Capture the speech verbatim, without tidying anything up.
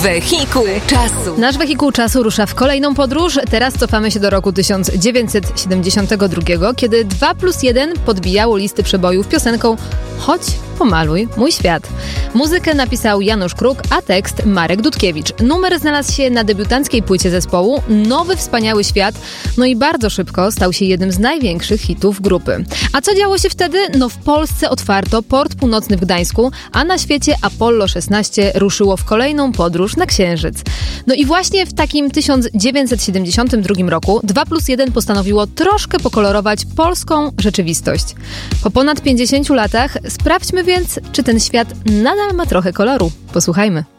Wehikuł czasu. Nasz wehikuł czasu rusza w kolejną podróż. Teraz cofamy się do roku tysiąc dziewięćset siedemdziesiątego drugiego, kiedy dwa plus jeden podbijało listy przebojów piosenką Chodź, pomaluj mój świat. Muzykę napisał Janusz Kruk, a tekst Marek Dudkiewicz. Numer znalazł się na debiutanckiej płycie zespołu Nowy Wspaniały Świat, no i bardzo szybko stał się jednym z największych hitów grupy. A co działo się wtedy? No w Polsce otwarto port północny w Gdańsku, a na świecie Apollo szesnaście ruszyło w kolejną podróż na Księżyc. No i właśnie w takim tysiąc dziewięćset siedemdziesiątym drugim roku dwa plus jeden postanowiło troszkę pokolorować polską rzeczywistość. Po ponad pięćdziesięciu latach sprawdźmy więc, czy ten świat nadal ma trochę koloru. Posłuchajmy.